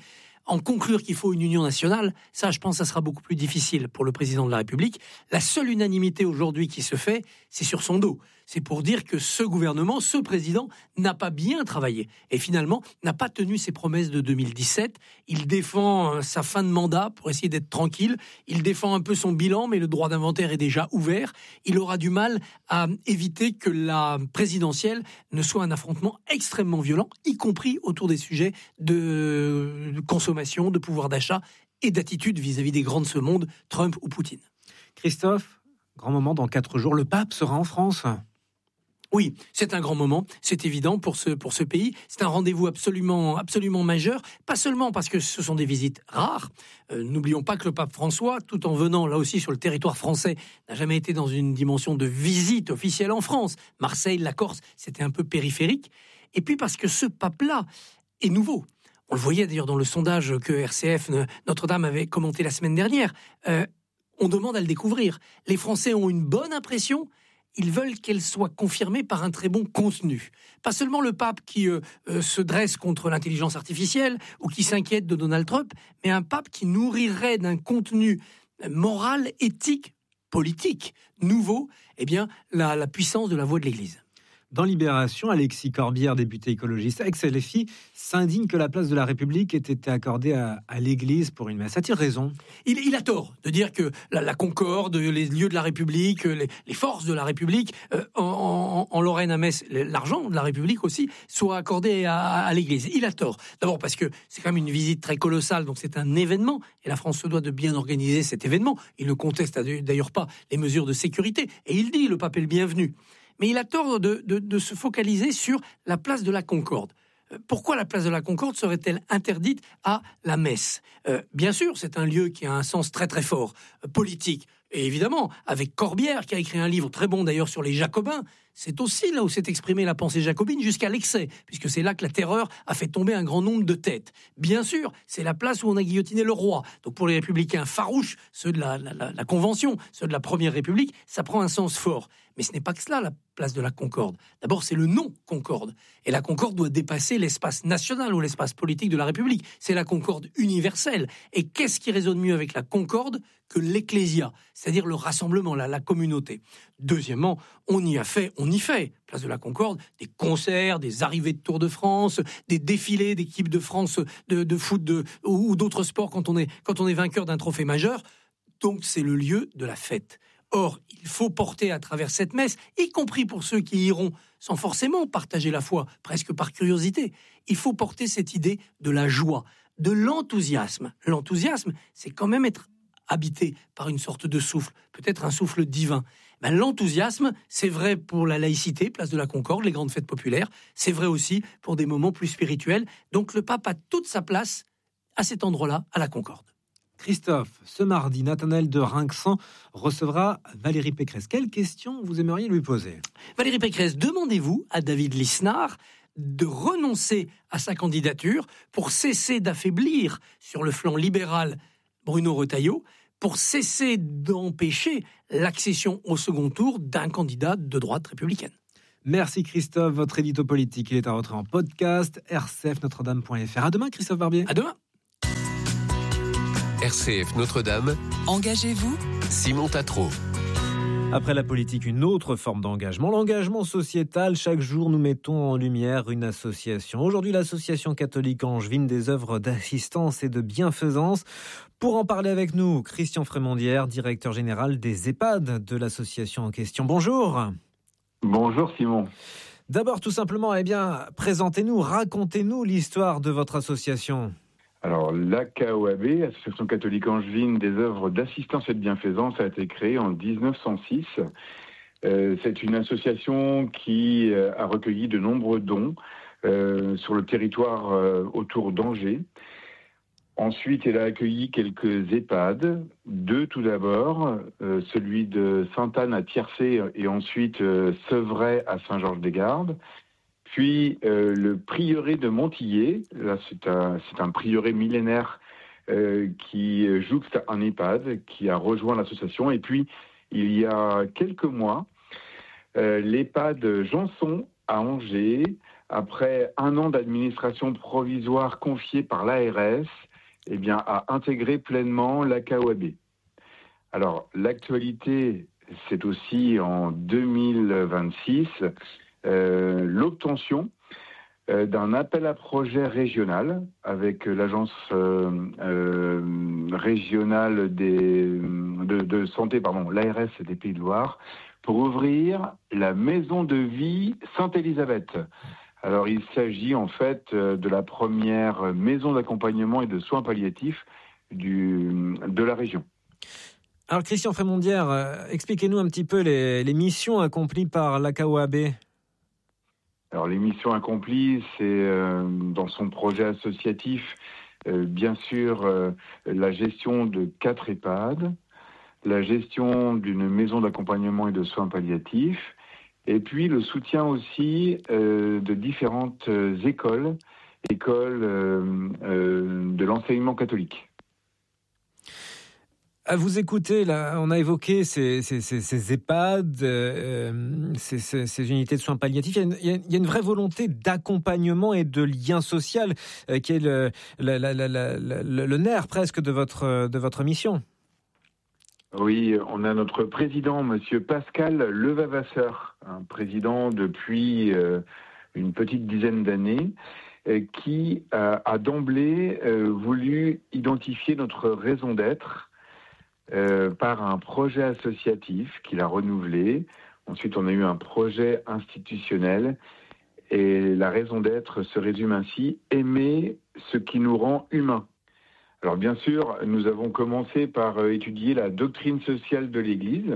F: en conclure qu'il faut une union nationale, ça, je pense, ça sera beaucoup plus difficile pour le président de la République. La seule unanimité aujourd'hui qui se fait, c'est sur son dos. C'est pour dire que ce gouvernement, ce président, n'a pas bien travaillé. Et finalement, n'a pas tenu ses promesses de deux mille dix-sept. Il défend sa fin de mandat pour essayer d'être tranquille. Il défend un peu son bilan, mais le droit d'inventaire est déjà ouvert. Il aura du mal à éviter que la présidentielle ne soit un affrontement extrêmement violent, y compris autour des sujets de consommation, de pouvoir d'achat et d'attitude vis-à-vis des grands de ce monde, Trump ou Poutine.
B: Christophe, grand moment, dans quatre jours, le pape sera en France.
F: Oui, c'est un grand moment, c'est évident pour ce, pour ce pays. C'est un rendez-vous absolument, absolument majeur, pas seulement parce que ce sont des visites rares. Euh, n'oublions pas que le pape François, tout en venant là aussi sur le territoire français, n'a jamais été dans une dimension de visite officielle en France. Marseille, la Corse, c'était un peu périphérique. Et puis parce que ce pape-là est nouveau. On le voyait d'ailleurs dans le sondage que R C F Notre-Dame avait commenté la semaine dernière. Euh, on demande à le découvrir. Les Français ont une bonne impression. Ils veulent qu'elle soit confirmée par un très bon contenu. Pas seulement le pape qui euh, euh, se dresse contre l'intelligence artificielle ou qui s'inquiète de Donald Trump, mais un pape qui nourrirait d'un contenu moral, éthique, politique nouveau, eh bien, la, la puissance de la voix de l'Église.
B: Dans Libération, Alexis Corbière, député écologiste ex-L F I, s'indigne que la place de la République ait été accordée à, à l'Église pour une messe. A-t-il raison ?
F: il, il a tort de dire que la, la Concorde, les lieux de la République, les, les forces de la République, euh, en, en, en Lorraine à Metz, l'argent de la République aussi, soient accordés à, à l'Église. Il a tort. D'abord parce que c'est quand même une visite très colossale, donc c'est un événement, et la France se doit de bien organiser cet événement. Il ne conteste d'ailleurs pas les mesures de sécurité, et il dit le pape est le bienvenu. Mais il a tort de, de, de se focaliser sur la place de la Concorde. Pourquoi la place de la Concorde serait-elle interdite à la messe ? euh, Bien sûr, c'est un lieu qui a un sens très très fort, euh, politique. Et évidemment, avec Corbière, qui a écrit un livre très bon d'ailleurs sur les Jacobins, c'est aussi là où s'est exprimée la pensée jacobine jusqu'à l'excès, puisque c'est là que la terreur a fait tomber un grand nombre de têtes. Bien sûr, c'est la place où on a guillotiné le roi. Donc pour les républicains farouches, ceux de la, la, la, la Convention, ceux de la Première République, ça prend un sens fort. Mais ce n'est pas que cela, la place de la Concorde. D'abord, c'est le nom Concorde. Et la Concorde doit dépasser l'espace national ou l'espace politique de la République. C'est la Concorde universelle. Et qu'est-ce qui résonne mieux avec la Concorde que l'Ecclésia, c'est-à-dire le rassemblement, la, la communauté. Deuxièmement, on y a fait, on y fait, place de la Concorde, des concerts, des arrivées de Tour de France, des défilés d'équipes de France de, de foot de, ou, ou d'autres sports quand on est, quand on est vainqueur d'un trophée majeur. Donc c'est le lieu de la fête. Or, il faut porter à travers cette messe, y compris pour ceux qui iront sans forcément partager la foi, presque par curiosité, il faut porter cette idée de la joie, de l'enthousiasme. L'enthousiasme, c'est quand même être habité par une sorte de souffle, peut-être un souffle divin. Ben, l'enthousiasme, c'est vrai pour la laïcité, place de la Concorde, les grandes fêtes populaires, c'est vrai aussi pour des moments plus spirituels. Donc le pape a toute sa place à cet endroit-là, à la Concorde.
B: Christophe, ce mardi, Nathanaël de Rinxan recevra Valérie Pécresse. Quelle question vous aimeriez lui poser ?
F: Valérie Pécresse, demandez-vous à David Lisnard de renoncer à sa candidature pour cesser d'affaiblir sur le flanc libéral Bruno Retailleau, pour cesser d'empêcher l'accession au second tour d'un candidat de droite républicaine.
B: Merci Christophe, votre édito politique, il est à retrouver en podcast, r c f notre dame point f r. À demain Christophe Barbier.
F: À demain.
C: R C F Notre-Dame. Engagez-vous, Simon Tatro.
B: Après la politique, une autre forme d'engagement, l'engagement sociétal. Chaque jour, nous mettons en lumière une association. Aujourd'hui, l'association catholique angevine des œuvres d'assistance et de bienfaisance. Pour en parler avec nous, Christian Frémondière, directeur général des EHPAD de l'association en question. Bonjour.
G: Bonjour Simon.
B: D'abord, tout simplement, eh bien, présentez-nous, racontez-nous l'histoire de votre association.
G: Alors, l'A C A O A B, Association catholique angevine des œuvres d'assistance et de bienfaisance, a été créée en dix-neuf cent six. Euh, c'est une association qui euh, a recueilli de nombreux dons euh, sur le territoire euh, autour d'Angers. Ensuite, elle a accueilli quelques EHPAD, deux tout d'abord, euh, celui de Sainte-Anne à Tiercé et ensuite euh, Sevray à Saint-Georges-des-Gardes. Puis euh, le prieuré de Montillet, là c'est un, c'est un prieuré millénaire euh, qui jouxte un EHPAD, qui a rejoint l'association. Et puis il y a quelques mois, euh, l'EHPAD Janson à Angers, après un an d'administration provisoire confiée par l'A R S, eh bien, a intégré pleinement l'A K O A B. Alors, l'actualité, c'est aussi en deux mille vingt-six euh, l'obtention euh, d'un appel à projet régional avec l'agence euh, euh, régionale des, de, de santé, pardon, l'A R S des Pays de Loire, pour ouvrir la maison de vie Sainte-Élisabeth. Alors, il s'agit en fait de la première maison d'accompagnement et de soins palliatifs du, de la région.
B: Alors, Christian Frémondière, euh, expliquez-nous un petit peu les, les missions accomplies par l'A K O A B.
G: Alors, les missions accomplies, c'est euh, dans son projet associatif, euh, bien sûr, euh, la gestion de quatre EHPAD, la gestion d'une maison d'accompagnement et de soins palliatifs, et puis le soutien aussi euh, de différentes euh, écoles, écoles euh, euh, de l'enseignement catholique.
B: À vous écouter, là, on a évoqué ces, ces, ces, ces EHPAD, euh, ces, ces, ces unités de soins palliatifs. Il y a une, il y a une vraie volonté d'accompagnement et de lien social euh, qui est le, la, la, la, la, le, le nerf presque de votre, de votre mission.
G: Oui, on a notre président, Monsieur Pascal Levavasseur, un président depuis euh, une petite dizaine d'années, euh, qui a, a d'emblée euh, voulu identifier notre raison d'être Euh, par un projet associatif qu'il a renouvelé. Ensuite, on a eu un projet institutionnel. Et la raison d'être se résume ainsi: aimer ce qui nous rend humains. Alors bien sûr, nous avons commencé par euh, étudier la doctrine sociale de l'Église,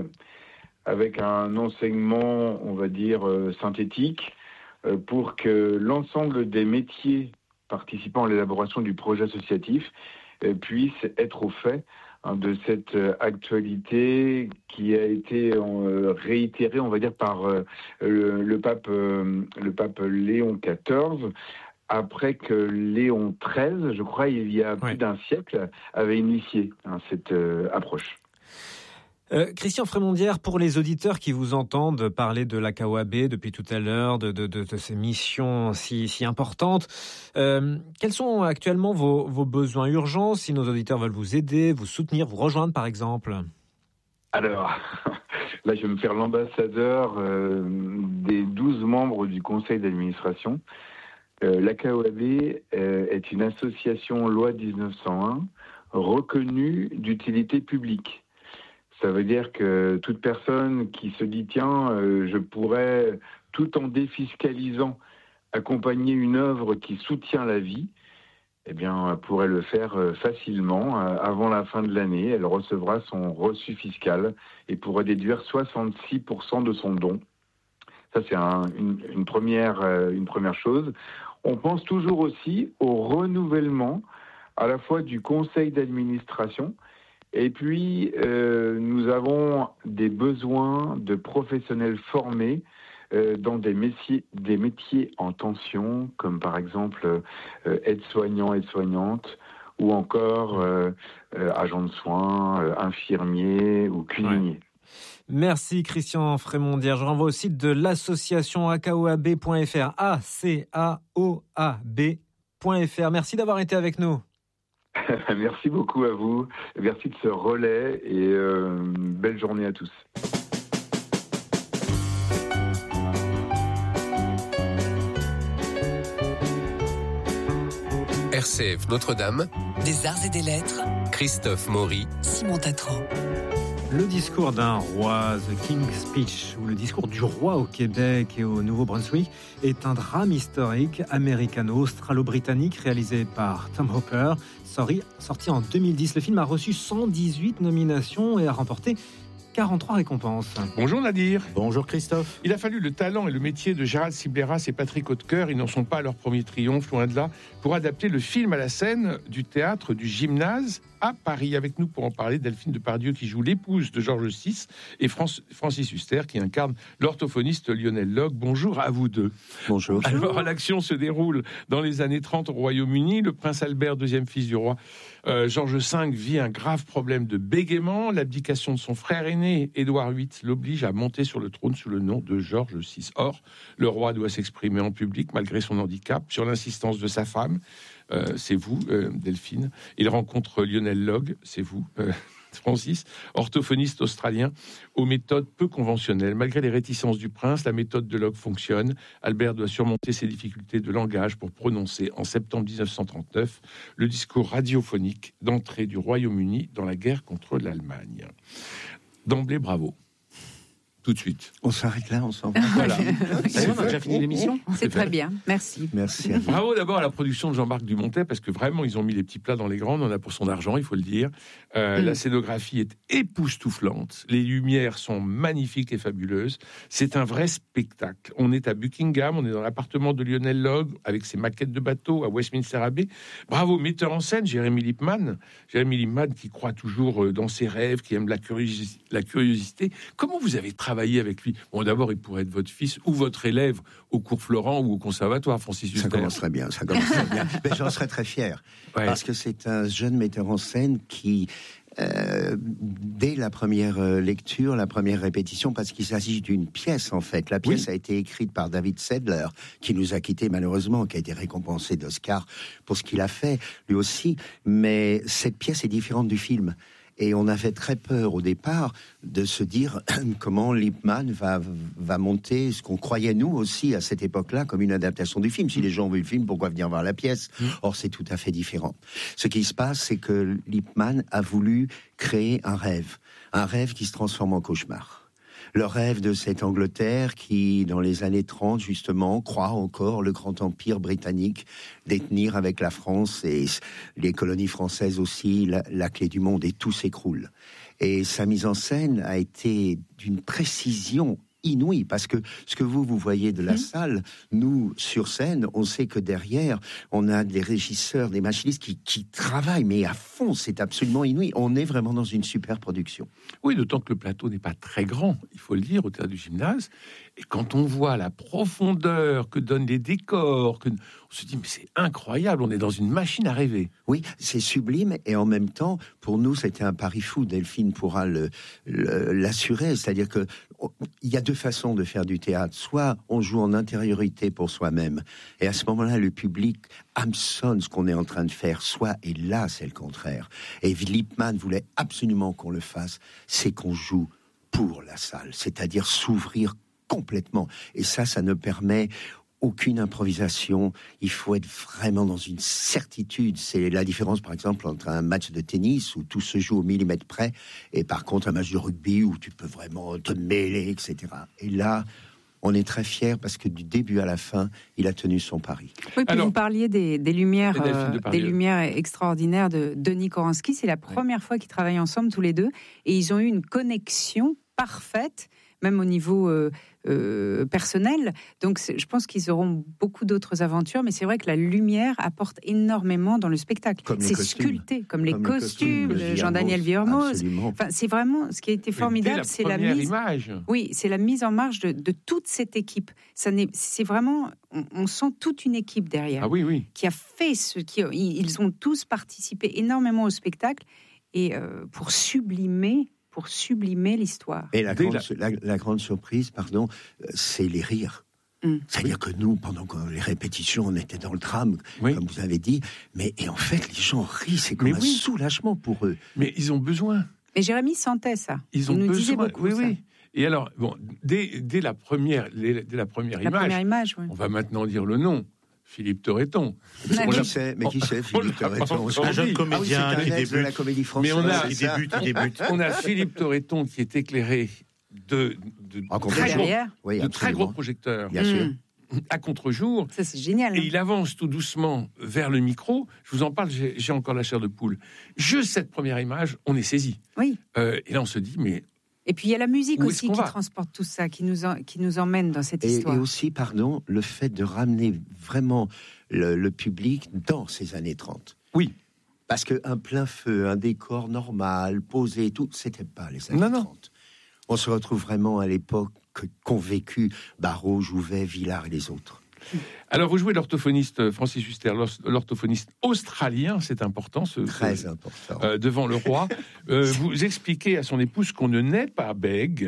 G: avec un enseignement, on va dire, euh, synthétique, euh, pour que l'ensemble des métiers participant à l'élaboration du projet associatif euh, puissent être au fait de cette actualité qui a été réitérée, on va dire, par le, le pape, le pape Léon quatorze, après que Léon treize, je crois, il y a plus ouais. d'un siècle, avait initié hein, cette euh, approche.
B: Euh, Christian Frémondière, pour les auditeurs qui vous entendent parler de l'A K O A B depuis tout à l'heure, de, de, de, de ces missions si, si importantes, euh, quels sont actuellement vos, vos besoins urgents, si nos auditeurs veulent vous aider, vous soutenir, vous rejoindre par exemple?
G: Alors, là je vais me faire l'ambassadeur euh, des douze membres du conseil d'administration. Euh, L'A K O A B euh, est une association loi dix-neuf cent un reconnue d'utilité publique. Ça veut dire que toute personne qui se dit « tiens, euh, je pourrais, tout en défiscalisant, accompagner une œuvre qui soutient la vie », eh bien, pourrait le faire euh, facilement. Euh, avant la fin de l'année, elle recevra son reçu fiscal et pourra déduire soixante-six pour cent de son don. Ça, c'est un, une, une, première, euh, une première chose. On pense toujours aussi au renouvellement à la fois du conseil d'administration. Et puis, euh, nous avons des besoins de professionnels formés euh, dans des métiers, des métiers en tension, comme par exemple euh, aide-soignant, aide-soignante, ou encore euh, euh, agent de soins, euh, infirmier ou cuisinier. Ouais.
B: Merci Christian Frémondière. Je renvoie au site de l'association A K O A B point F R, A C A O A B point F R. Merci d'avoir été avec nous.
G: Merci beaucoup à vous, merci de ce relais et euh, belle journée à tous.
C: R C F Notre-Dame,
H: des arts et des lettres,
C: Christophe Maury,
H: Simon Tatran.
B: Le discours d'un roi, The King's Speech, ou le discours du roi au Québec et au Nouveau-Brunswick, est un drame historique américano-australo-britannique réalisé par Tom Hopper, sorti en deux mille dix. Le film a reçu cent dix-huit nominations et a remporté quarante-trois récompenses.
I: Bonjour Nadir.
J: Bonjour Christophe.
I: Il a fallu le talent et le métier de Gérald Sibleras et Patrick Hautecoeur, ils n'en sont pas à leur premier triomphe, loin de là, pour adapter le film à la scène du théâtre du Gymnase à Paris. Avec nous pour en parler, Delphine Depardieu qui joue l'épouse de Georges six et France, Francis Huster qui incarne l'orthophoniste Lionel Locke. Bonjour à vous deux.
J: Bonjour.
I: Alors l'action se déroule dans les années trente au Royaume-Uni. Le prince Albert, deuxième fils du roi, Euh, Georges cinq vit un grave problème de bégaiement. L'abdication de son frère aîné, Édouard huit, l'oblige à monter sur le trône sous le nom de Georges six. Or, le roi doit s'exprimer en public malgré son handicap, sur l'insistance de sa femme. Euh, c'est vous, euh, Delphine. Il rencontre Lionel Logg, c'est vous, euh, Francis, orthophoniste australien, aux méthodes peu conventionnelles. Malgré les réticences du prince, la méthode de Logg fonctionne. Albert doit surmonter ses difficultés de langage pour prononcer, en septembre dix-neuf cent trente-neuf, le discours radiophonique d'entrée du Royaume-Uni dans la guerre contre l'Allemagne. D'emblée, bravo. Tout de suite.
J: On s'arrête là, on s'en va.
I: Voilà.
B: C'est bon, on a déjà fini l'émission.
K: C'est très bien, merci.
J: Merci à vous.
I: Bravo d'abord à la production de Jean-Marc Dumontet, parce que vraiment, ils ont mis les petits plats dans les grandes. On a pour son argent, il faut le dire. Euh, mm. La scénographie est époustouflante. Les lumières sont magnifiques et fabuleuses. C'est un vrai spectacle. On est à Buckingham, on est dans l'appartement de Lionel Logg, avec ses maquettes de bateaux à Westminster Abbey. Bravo, metteur en scène, Jérémy Lippmann. Jérémy Lippmann qui croit toujours dans ses rêves, qui aime la, curiosi- la curiosité. Comment vous avez travaillé avec lui? Bon, d'abord, il pourrait être votre fils ou votre élève au cours Florent ou au conservatoire, Francis Huster.
J: Ça commencerait bien, ça commencerait bien. Mais j'en serais très fier, ouais. Parce que c'est un jeune metteur en scène qui, euh, dès la première lecture, la première répétition, parce qu'il s'agit d'une pièce, en fait. La pièce oui. a été écrite par David Sedler, qui nous a quittés malheureusement, qui a été récompensé d'Oscar pour ce qu'il a fait, lui aussi. Mais cette pièce est différente du film. Et on avait très peur au départ de se dire comment Lippmann va, va monter ce qu'on croyait nous aussi à cette époque-là comme une adaptation du film. Si les gens ont vu le film, pourquoi venir voir la pièce? Or, c'est tout à fait différent. Ce qui se passe, c'est que Lippmann a voulu créer un rêve. Un rêve qui se transforme en cauchemar. Le rêve de cette Angleterre qui, dans les années trente, justement, croit encore le grand empire britannique détenir avec la France et les colonies françaises aussi la, la clé du monde, et tout s'écroule. Et sa mise en scène a été d'une précision inouïe, parce que ce que vous, vous voyez de la mmh. salle, nous, sur scène, on sait que derrière, on a des régisseurs, des machinistes qui, qui travaillent, mais à fond, c'est absolument inouï. On est vraiment dans une super production.
I: Oui, d'autant que le plateau n'est pas très grand, il faut le dire, au théâtre du Gymnase. Et quand on voit la profondeur que donnent les décors, que... on se dit, mais c'est incroyable, on est dans une machine à rêver.
J: Oui, c'est sublime, et en même temps, pour nous, c'était un pari fou. Delphine pourra le, le, l'assurer, c'est-à-dire que il y a deux façons de faire du théâtre. Soit on joue en intériorité pour soi-même, et à ce moment-là, le public hameçonne ce qu'on est en train de faire. Soit, et là, c'est le contraire. Et Lippmann voulait absolument qu'on le fasse, c'est qu'on joue pour la salle, c'est-à-dire s'ouvrir complètement. Et ça, ça ne permet aucune improvisation. Il faut être vraiment dans une certitude. C'est la différence, par exemple, entre un match de tennis où tout se joue au millimètre près, et par contre un match de rugby où tu peux vraiment te mêler, et cetera. Et là, on est très fiers parce que du début à la fin, il a tenu son pari.
K: Oui, puis Alors, vous parliez des, des lumières, euh, des lumières extraordinaires de Denis Koranski. C'est la première ouais. fois qu'ils travaillent ensemble tous les deux, et ils ont eu une connexion parfaite, même au niveau euh, euh, personnel. Donc, je pense qu'ils auront beaucoup d'autres aventures, mais c'est vrai que la lumière apporte énormément dans le spectacle. Comme c'est sculpté, comme, comme les costumes, costumes de Jean-Daniel Vuillermoz. Enfin, c'est vraiment ce qui a été formidable, la c'est la mise.
I: Image.
K: Oui, c'est la mise en marche de, de toute cette équipe. Ça n'est, c'est vraiment, on, on sent toute une équipe derrière.
I: Ah oui, oui.
K: Qui a fait ce, qui, ils ont tous participé énormément au spectacle, et euh, pour sublimer. pour sublimer l'histoire.
J: Et la grande, la, la grande surprise, pardon, c'est les rires. Mm. C'est-à-dire oui. que nous, pendant les répétitions, on était dans le tram, oui. comme vous avez dit, mais et en fait, les gens rient, c'est comme mais un oui. soulagement pour eux.
I: Mais ils ont besoin.
K: Et Jérémy sentait ça.
I: Ils ont
K: Il nous
I: besoin.
K: disait beaucoup
I: oui,
K: ça.
I: Oui. Et alors, bon, dès, dès la première, dès la première
K: la
I: image,
K: première image oui.
I: on va maintenant dire le nom. Philippe Torreton.
J: Mais qui c'est, mais qui c'est Philippe Torreton?
B: Un jeune comédien
J: ah oui,
B: qui débute.
J: De la comédie française.
I: Mais on a,
B: il débute, il débute.
I: On a Philippe Torreton qui est éclairé de, de,
J: en
I: très, gros,
J: oui,
I: de très gros projecteurs.
J: Bien sûr.
I: À contre-jour.
K: Ça, c'est génial.
I: Et il avance tout doucement vers le micro. Je vous en parle, j'ai, j'ai encore la chair de poule. Juste cette première image, on est saisi.
K: Oui.
I: Euh, et là, on se dit, mais...
K: Et puis il y a la musique
I: Où
K: aussi qui va transporte tout ça, qui nous, en, qui nous emmène dans cette
J: et,
K: histoire.
J: Et aussi, pardon, le fait de ramener vraiment le, le public dans ces années trente.
I: Oui.
J: Parce qu'un plein feu, un décor normal, posé et tout, c'était pas les années
I: non, non.
J: trente. On se retrouve vraiment à l'époque qu'ont vécu Barrault, Jouvet, Villard et les autres.
I: Alors, vous jouez l'orthophoniste Francis Huster, l'orthophoniste australien, c'est important, ce,
J: très
I: ce,
J: important,
I: euh, devant le roi. euh, vous expliquez à son épouse qu'on ne naît pas bègue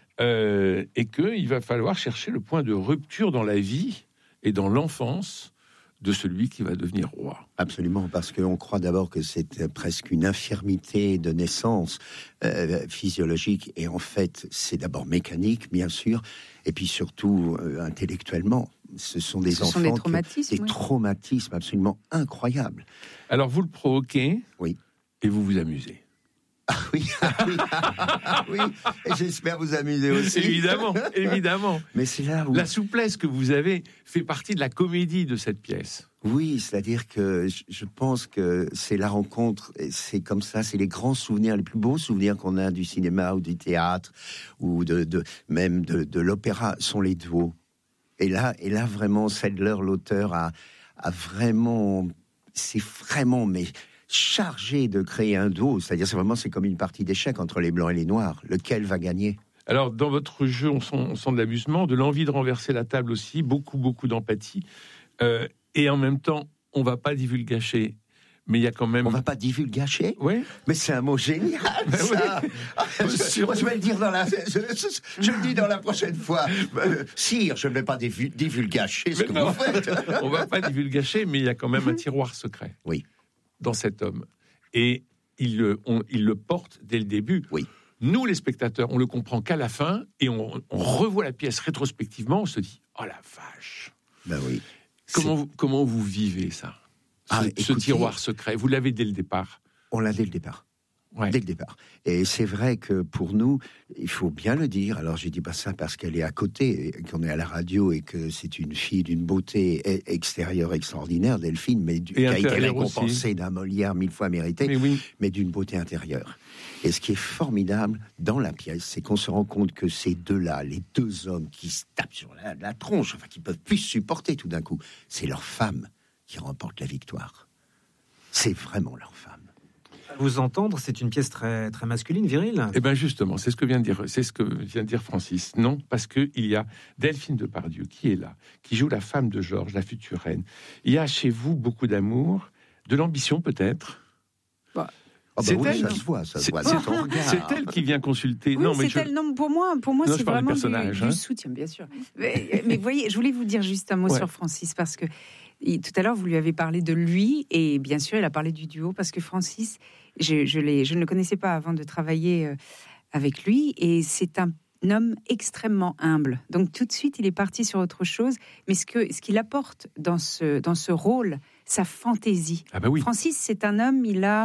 I: euh, et qu'il va falloir chercher le point de rupture dans la vie et dans l'enfance de celui qui va devenir roi.
J: Absolument, parce qu'on croit d'abord que c'est presque une infirmité de naissance euh, physiologique, et en fait, c'est d'abord mécanique, bien sûr, et puis surtout euh, intellectuellement. Ce sont des
K: Ce
J: enfants
K: sont des traumatismes,
J: qui ont des
K: oui.
J: traumatismes absolument incroyables.
I: Alors, vous le provoquez,
J: oui,
I: et vous vous amusez.
J: Ah oui, ah oui, ah oui, et j'espère vous amuser aussi.
I: Évidemment, évidemment.
J: Mais c'est là où...
I: La souplesse que vous avez fait partie de la comédie de cette pièce.
J: Oui, c'est-à-dire que je pense que c'est la rencontre, c'est comme ça, c'est les grands souvenirs, les plus beaux souvenirs qu'on a du cinéma ou du théâtre, ou de, de même de, de l'opéra, sont les duos. Et là, et là vraiment, Saidler, l'auteur, a, a vraiment... C'est vraiment... mais chargé de créer un duo, c'est-à-dire c'est vraiment c'est comme une partie d'échecs entre les blancs et les noirs. Lequel va gagner?
I: Alors dans votre jeu, on sent, on sent de l'amusement, de l'envie de renverser la table aussi, beaucoup beaucoup d'empathie, euh, et en même temps, on va pas divulgacher. Mais il y a quand même.
J: On va pas divulgacher.
I: Oui.
J: Mais c'est un mot génial, ça.
I: Oui.
J: je, moi, je vais le dire dans la. Je, je, je le dis dans la prochaine fois. Euh, sire, je ne vais pas divulgacher ce mais que non. vous faites.
I: On va pas divulgacher, mais il y a quand même un tiroir secret.
J: Oui.
I: Dans cet homme, et il le, on, il le porte dès le début.
J: Oui.
I: Nous, les spectateurs, on le comprend qu'à la fin, et on, on revoit la pièce rétrospectivement, on se dit « Oh la vache !»
J: Ben oui.
I: Comment vous, comment vous vivez ça, ce,
J: ah,
I: ce
J: écoutez,
I: tiroir secret? Vous l'avez dès le départ.
J: On l'a dès le départ.
I: Ouais.
J: Dès le départ. Et c'est vrai que pour nous, il faut bien le dire, alors je dis pas ça parce qu'elle est à côté, qu'on est à la radio et que c'est une fille d'une beauté extérieure extraordinaire, Delphine, mais du, qui a été récompensée d'un Molière mille fois mérité,
I: mais, oui.
J: mais d'une beauté intérieure. Et ce qui est formidable dans la pièce, c'est qu'on se rend compte que ces deux-là, les deux hommes qui se tapent sur la, la tronche, enfin qui peuvent plus supporter tout d'un coup, c'est leur femme qui remporte la victoire. C'est vraiment leur femme.
B: Vous entendre, c'est une pièce très très masculine, virile.
I: Eh bien justement, c'est ce que vient de dire, c'est ce que vient de dire Francis. Non, parce que il y a Delphine Depardieu qui est là, qui joue la femme de Georges, la future reine. Il y a chez vous beaucoup d'amour, de l'ambition peut-être.
K: Bah.
J: Oh bah
I: c'est
J: oui,
I: elle,
J: ça se voit, ça se voit.
I: C'est, c'est elle qui vient consulter.
K: Oui,
I: non,
K: mais
I: c'est
K: je... elle. Non, pour moi, pour moi,
I: non,
K: c'est vraiment du,
I: hein.
K: du soutien, bien sûr. Mais, mais voyez, je voulais vous dire juste un mot ouais. sur Francis parce que il, tout à l'heure vous lui avez parlé de lui et bien sûr, il a parlé du duo parce que Francis, je, je, l'ai, je ne le connaissais pas avant de travailler avec lui et c'est un homme extrêmement humble. Donc tout de suite, il est parti sur autre chose. Mais ce que ce qu'il apporte dans ce dans ce rôle, sa fantaisie.
I: Ah bah oui.
K: Francis, c'est un homme. Il a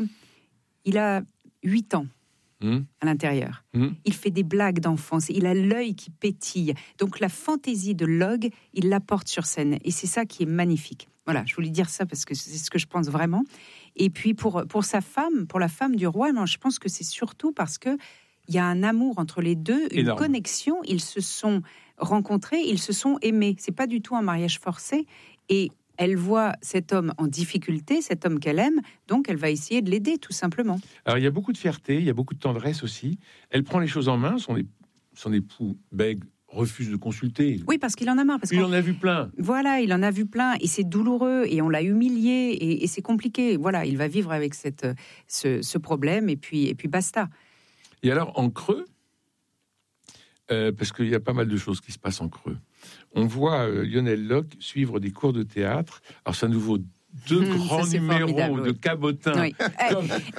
K: il a huit ans mmh. à l'intérieur. Mmh. Il fait des blagues d'enfance. Il a l'œil qui pétille. Donc la fantaisie de Log, il l'apporte sur scène. Et c'est ça qui est magnifique. Voilà, je voulais dire ça parce que c'est ce que je pense vraiment. Et puis pour, pour sa femme, pour la femme du roi, non, je pense que c'est surtout parce que il y a un amour entre les deux, une Énorme. connexion. Ils se sont rencontrés, ils se sont aimés. C'est pas du tout un mariage forcé. Et elle voit cet homme en difficulté, cet homme qu'elle aime, donc elle va essayer de l'aider, tout simplement.
I: Alors, il y a beaucoup de fierté, il y a beaucoup de tendresse aussi. Elle prend les choses en main, son, é- son époux bègue, refuse de consulter.
K: Oui, parce qu'il en a marre. Parce
I: il en a vu plein.
K: Voilà, il en a vu plein, et c'est douloureux, et on l'a humilié, et, et c'est compliqué. Voilà, il va vivre avec cette, ce, ce problème, et puis, et puis basta.
I: Et alors, en creux, euh, parce qu'il y a pas mal de choses qui se passent en creux, on voit euh, Lionel Locke suivre des cours de théâtre. Alors, ça nous vaut deux mmh, grands numéros de oui. Cabotin. Oui. Comme...